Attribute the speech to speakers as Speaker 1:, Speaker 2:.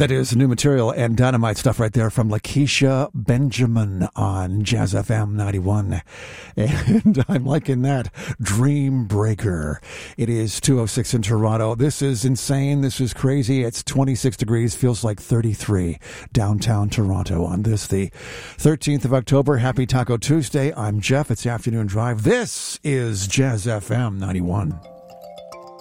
Speaker 1: That is new material and dynamite stuff right there from Lakeisha Benjamin on Jazz FM 91. And I'm liking that. Dream Breaker. It is 2:06 in Toronto. This is insane. This is crazy. It's 26 degrees. Feels like 33 downtown Toronto on this, the 13th of October. Happy Taco Tuesday. I'm Jeff. It's Afternoon Drive. This is Jazz FM 91.